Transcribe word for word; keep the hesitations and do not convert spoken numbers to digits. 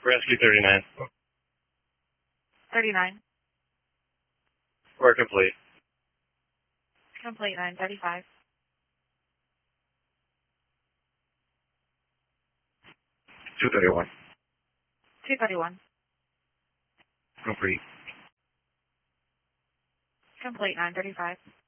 Rescue thirty-nine. thirty-nine. We're complete. Complete nine thirty-five. two thirty-one. two thirty-one. Complete. Complete nine thirty-five.